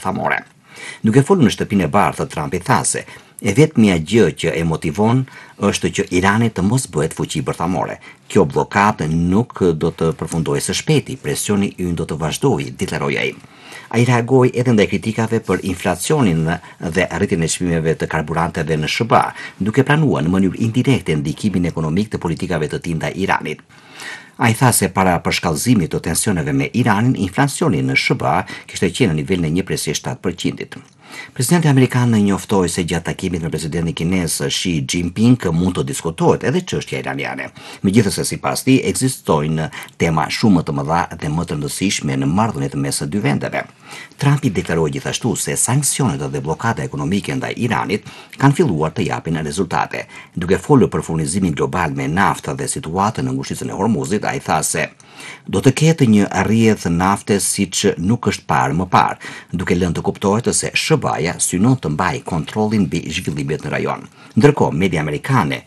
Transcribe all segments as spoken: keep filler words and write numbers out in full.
bërthamore. Duke folur në shtëpinë e bardhë, Trumpi tha se e vetmja gjë që e motivon është që Irani të mos bëhet fuqi bërthamore. Kjo bllokadë nuk do të përfundojë së shpejti, presioni ynë do të vazhdojë, deklaroi ai. Ai reagoi edhe ndaj kritikave për inflacionin dhe arritjen e çmimeve të karburanteve në S B A, duke pranuar në mënyrë indirekte ndikimin ekonomik të politikave të tij ndaj Iranit. Ai tha se para përshkallëzimit të tensioneve me Iranin, inflacioni në S B A kishte qenë në nivel në një presë shtatë përqind. Presidenti amerikan njoftoi se gjatë takimit me presidentin kinez Xi Jinping mund të diskutohet edhe çështja iraniane. Megjithase sipas tij ekzistojnë tema shumë më të mëdha dhe më të rëndësishme në marrëdhëniet mes së dy vendeve. Trumpi deklaroi gjithashtu se sanksionet dhe bllokada ekonomike ndaj Iranit kanë filluar të japin rezultate. Duke folur për furnizimin global me naftë dhe situatën në ngushticën e Hormuzit, ai tha se do të ketë një rrjedhë nafte siç nuk është parë më parë, duke lënë të kuptohet se S B A-ja synon të mbajë kontrollin mbi zhvillimet në rajon. Ndërkohë, media amerikane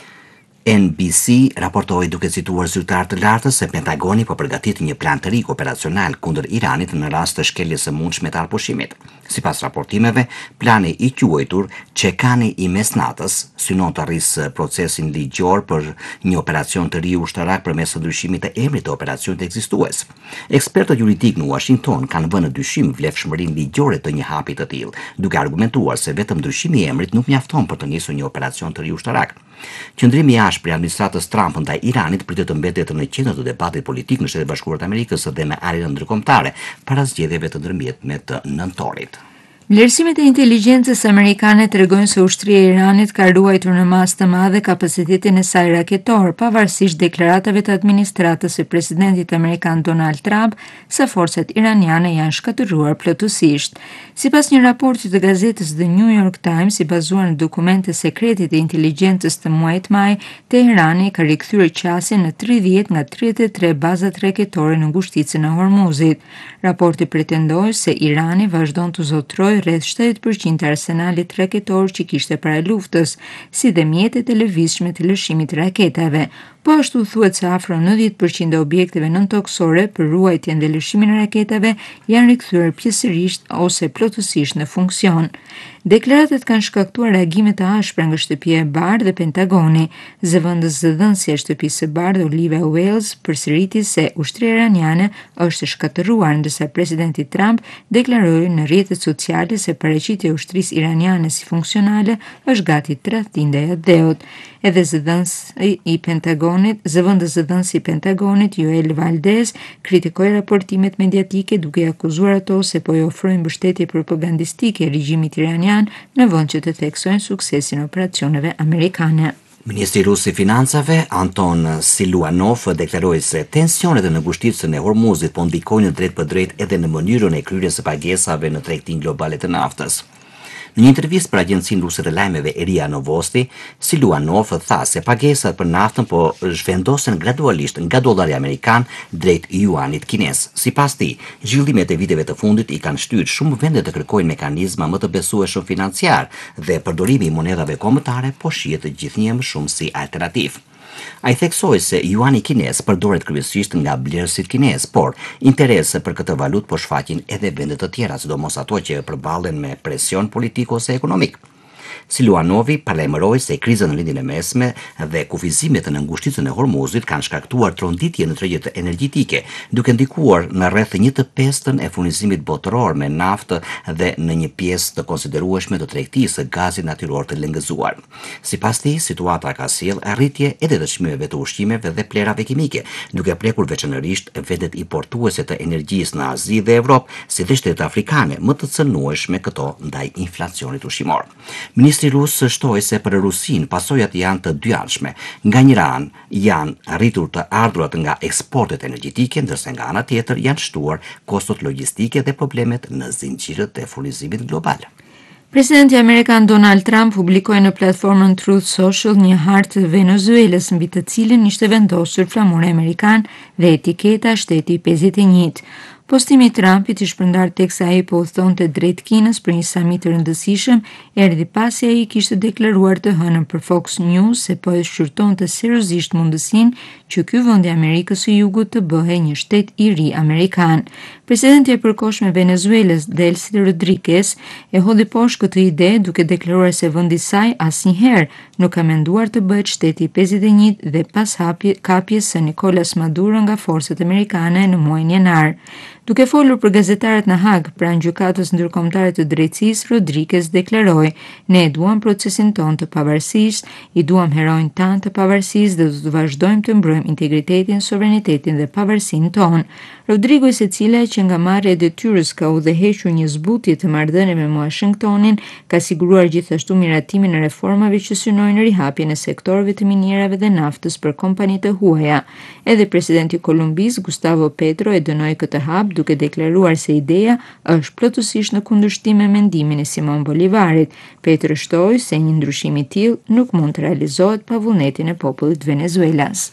N B C raportoi duke cituar zyrtar të lartës se Pentagoni po përgatit një plan të ri operacional kundër Iranit në rast të shkeljes së mundshme të arpushimit. Sipas raportimeve, plani i quajtur Çekani i mesnatës synon të arrisë procesin ligjor për një operacion të ri ushtarak përmes ndryshimit të emrit të operacionit ekzistues. Ekspertët juridik në Washington kanë vënë në dyshim vlefshmërinë ligjore të një hapi të tillë, duke argumentuar se vetëm ndryshimi i emrit nuk mjafton për të nisur një operacion të ri ushtarak. Qëndrimi i ashpër i administratës Trump ndaj Iranit pritet të mbetet në qendër të debatit politik në Shtetet Bashkuara të Amerikës dhe në arenën ndërkombëtare para zgjedhjeve të ndërmjetme të nëntorit. Vlerësimet e inteligjencës amerikane tregojnë se ushtria e Iranit ka ruajtur në masë të madhe kapacitetin e saj raketor, pavarësisht deklaratave të administratës së presidentit amerikan Donald Trump se forcat iraniane janë shkatërruar plotësisht. Sipas një raporti të gazetës The New York Times, i bazuar në dokumente sekrete të inteligjencës të muajit maj, Teherani ka rikthyer qasjen në tridhjetë nga tridhjetë e tre bazat raketore në ngushticën e Hormuzit. Raporti pretendoi se Irani vazhdon të zotrojë rreth shtatëdhjetë përqind të arsenalit raketor që kishte para luftës, si dhe mjetet e lëvizshme të lëshimit të raketave. Po ashtu thuhet se afro nëntëdhjetë përqind e objekteve nëntoksore për ruajtjen dhe lëshimin e raketave janë rikthyer pjesërisht ose plotësisht në funksion. Deklaratat kanë shkaktuar reagime të ashpra nga Shtëpia e Bardhë dhe Pentagoni. Zëvendës zëdhënësja e Shtëpisë së Bardhë Olivia Wales përsëriti se ushtria iraniane është shkatëruar, ndërsa presidenti Trump deklaroi në rrjetet sociale se paraqitja e ushtrisë iraniane si funksionale është gati të tradhtë ndaj dheut. Edhe zëdhënësi i Pentagonit, zëvendës zëdhënësi i Pentagonit Joel Valdez kritikoi raportimet mediatike duke akuzuar ato se po i ofrojnë mbështetje propagandistike regjimit iranian në vend që të theksojnë suksesin e operacioneve amerikane. Ministri rus i financave Anton Siluanov deklaroi se tensionet në ngushticën e Hormuzit po ndikojnë drejt për drejt edhe në mënyrën e kryerjes së pagesave në tregtinë globale të naftës. Në një intervistë për agjencinë ruse të lajmeve Ria Novosti, Siluanov tha se pagesat për naftën po zhvendosen gradualisht nga dollari amerikan drejt juanit kinez. Sipas tij, zhvillimet e viteve të fundit i kanë shtyrë shumë vende të kërkojnë mekanizma më të besueshëm financiar dhe përdorimi i monedhave kombëtare po shihet gjithnjë më shumë si alternativë. Ai theksoi se juani kinez përdoret kryesisht nga blerësit kinez, por interese për këtë valutë po shfaqin edhe vende të tjera, sidomos ato që përballen me presion politik ose ekonomik. Siluanovi paralajmëroi se kriza në lindjen e mesme dhe kufizimet në ngushticën e Hormuzit kanë shkaktuar tronditje në tregjet energjetike, duke ndikuar në rreth një të pestën e furnizimit botëror me naftë dhe në një pjesë të konsiderueshme të tregtisë së gazit natyror të lëngëzuar. Sipas tij, situata ka sjellë arritje edhe të çmimeve të ushqimeve dhe plerave kimike, duke prekur veçanërisht vendet importuese të energjisë në Azi dhe Evropë, si dhe shtetet afrikane, më të cënueshme këto ndaj inflacionit ushqimor. Ministri rus shtoi se për Rusin pasojat janë të dyantshme. Nga njëra anë janë arritur të ardhurat nga eksportet energjetike, ndërsa nga ana tjetër janë shtuar kostot logjistike dhe problemet në zinxhirët e furnizimit global. Presidenti amerikan Donald Trump publikoi në platformën Truth Social një hartë të Venezuelës mbi të cilën ishte vendosur flamuri amerikan dhe etiketa shteti i pesëdhjetë e një. Postimi i Trumpit i shpërndar teksa ai po udhtonte drejt Kinës për një samit të rëndësishëm, erdhi pasi ai kishte deklaruar të hënën për Fox News se po e shqyrtonte seriozisht mundësinë që ky vend i Amerikës së Jugut të bëhej një shtet i ri amerikan. Presidenti i përkohshëm i Venezuelës, Delcy Rodriguez, e hodhi poshtë këtë ide duke deklaruar se vendi i saj asnjëherë nuk ka menduar të bëhet shteti i pesëdhjetë e njëjtë dhe pas hapje, kapjes së Nicolas Maduro nga forcat amerikane në muajin janar. Duke folur për gazetarët në Hag pranë gjykatës ndërkombëtare të drejtësisë, Rodriguez deklaroi: "Ne e duam procesin ton të pavarësisht, i duam heroin tan të pavarësisë dhe do të vazhdojmë të mbrojmë integritetin, sovranitetin dhe pavarësinë tonë." Rodriguez, e cila që nga marrja e detyrës ka udhëhequr një zbutje të marrëdhënieve me Washingtonin, ka siguruar gjithashtu miratimin e reformave që synojnë rihapjen e sektorëve të minierave dhe naftës për kompanitë e huaja. Edhe presidenti i Kolumbisë, Gustavo Petro, e dënoi këtë hap duke deklaruar se ideja është plotësisht në kundërshtim me mendimin e Simon Bolivarit. Petro shtoi se një ndryshim i tillë nuk mund të realizohet pa vullnetin e popullit të Venezuelas.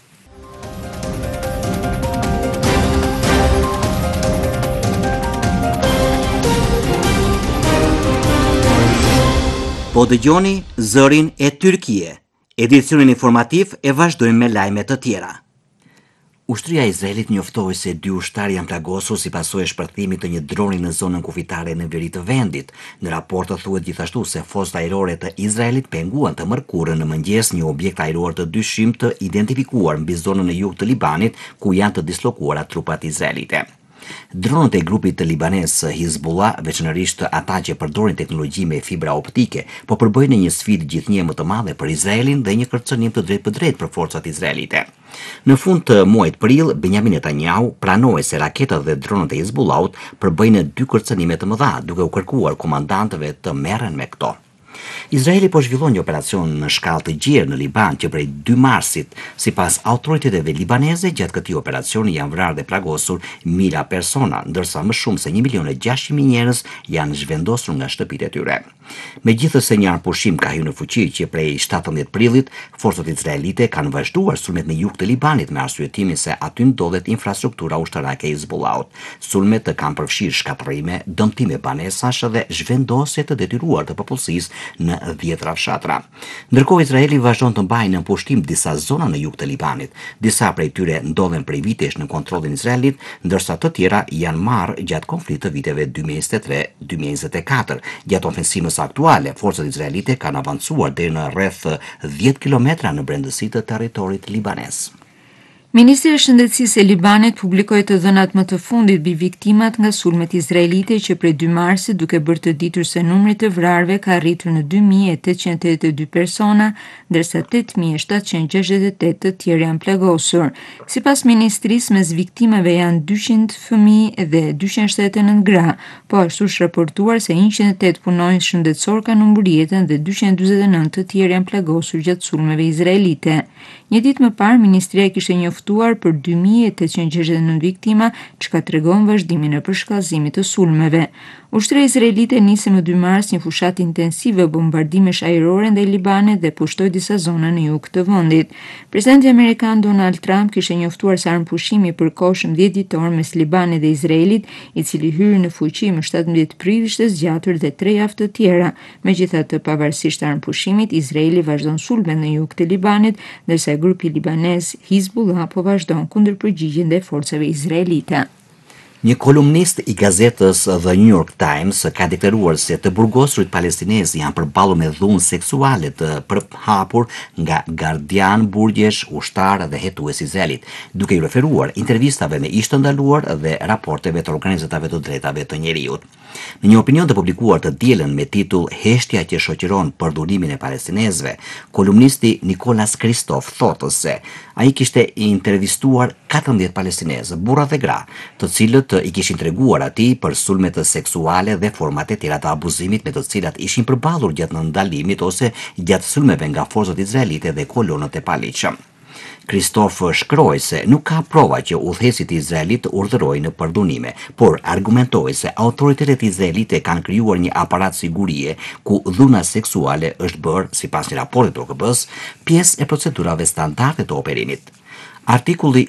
Po dëgjoni zërin e Tyrkie. Edicionin informativ e vazhdojmë me lajme të tjera. Ushtria e Izraelit njoftoi se dy ushtarë janë plagosur si pasojë e shpërthimit të një droni në zonën kufitare në veri të vendit. Në raport thuhet gjithashtu se forcat ajrore të Izraelit penguan të mërkurën në mëngjes një objekt ajror të dyshim të identifikuar mbi zonën e jugut të Libanit, ku janë të dislokuara trupat izraelite. Dronët e grupit të libanes Hizbullah, veçanërisht ata që përdorin teknologji me fibra optike, po përbëjnë një sfidë gjithnjë më të madhe për Izraelin dhe një kërcënim të drejtpërdrejtë për forcat izraelite. Në fund të muajit prill, Benjamin Netanyahu pranoi se raketat dhe dronët e Hizbullahut përbëjnë dy kërcënime të mëdha, duke u kërkuar komandantëve të merren me këto. Izraeli po zhvillon një operacion në shkallë të gjerë në Liban që prej dy marsit, sipas autoriteteve libaneze, gjatë këtij operacioni janë vrarë dhe plagosur mijëra persona, ndërsa më shumë se një milion e gjashtëqind mijë njerëz janë zhvendosur nga shtëpitë e tyre. Megjithëse një arpushim ka hyrë në fuqi që prej shtatëmbëdhjetë prillit, forcat izraelite kanë vazhduar sulmet në jug të Libanit me arsyetimin se aty ndodhet infrastruktura ushtarake e Hizbullahut. Sulmet kanë përfshirë shkatërrime, dëmtime banesash dhe zhvendosje të detyruar të popullsisë në dhjetra fshatra. Ndërkohë Izraeli vazhdon të mbajë në pushtim disa zona në jug të Libanit. Disa prej tyre ndodhen prej vitesh në kontrollin e Izraelit, ndërsa të tjera janë marrë gjatë konfliktit të viteve dy mijë e njëzet e tre dy mijë e njëzet e katër. Gjatë ofensivës aktuale, forcat izraelite kanë avancuar deri në rreth dhjetë kilometra në brendësi të territorit libanes. Ministri i Shëndetësisë e Libanit publikoi të dhënat më të fundit mbi viktimat nga sulmet izraelite që prej dy marsit, duke bërë të ditur se numri të vrarëve ka arritur në dy mijë e tetëqind e tetëdhjetë e dy persona, ndërsa tetë mijë e shtatëqind e gjashtëdhjetë e tetë të tjerë janë plagosur. Sipas ministrisë, mes viktimave janë dyqind fëmijë dhe dyqind e shtatëdhjetë e nëntë gra, po ashtu është raportuar se njëqind e tetë punonjës shëndetësor kanë humbur jetën dhe dyqind e dyzet e nëntë të tjerë janë plagosur gjatë sulmeve izraelite. Një ditë më parë, ministria kishte njoftuar për dy mijë e tetëqind e gjashtëdhjetë e nëntë viktima, çka tregon vazhdimin e përshkallëzimit të sulmeve. Ushtria izraelite nisi më dy mars një fushatë intensive bombardimesh ajrore ndaj Libanit dhe pushtoi disa zona në jug të vendit. Presidenti amerikan Donald Trump kishte njoftuar se armpushimi i përkohshëm dhjetë ditor mes Libanit dhe Izraelit, i cili hyri në fuqi më shtatëmbëdhjetë prill, ishte zgjatur dhe tre javë të tjera. Megjithatë, pavarësisht armpushimit, Izraeli vazhdon sulmet në jug të Libanit, ndërsa grupi libanez Hizbullah po vazhdon kundërpërgjigjen ndaj forcave izraelite. Një kolumnist i gazetës The New York Times ka deklaruar se të burgosurit palestinez janë përballur me dhunë seksuale të përhapur nga gardian burgjesh, ushtar dhe hetues Izraelit, duke i referuar intervistave me ish të ndaluar dhe raporteve të organizatave të drejtave të njeriut. Në një opinion të publikuar të dielën me titull "Heshtja që shoqëron përdurimin e palestinezëve", kolumnisti Nicolas Kristof thotë se ai kishte intervistuar katërmbëdhjetë palestinezë, burra dhe gra, të cilët i kishin treguar atij për sulmet seksuale dhe format e tjera të abuzimit me të cilat ishin përballur gjatë ndalimit ose gjatë sulmeve nga forcat izraelite dhe kolonët e paligjshëm. Kristof shkroi se nuk ka prova që udhëheqësit e Izraelit urdhërojnë përdunime, por argumentoi se autoritetet izraelite kanë krijuar një aparat sigurie ku dhuna seksuale është bërë, sipas një raporti të O K B-s, pjesë e procedurave standarde të operimit. Artikulli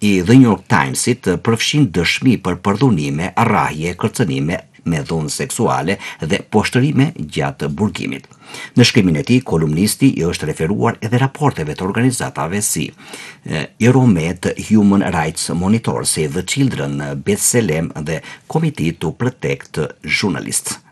i The New York Timesit përfshin dëshmi për përdhunime, arrahje, kërcënime me dhunë seksuale dhe poshtërime gjatë burgimit. Në shkrimin e tij, kolumnisti i është referuar edhe raporteve të organizatave si Euromed, Human Rights Monitor, Save the Children, B'Tselem dhe Committee to Protect Journalists.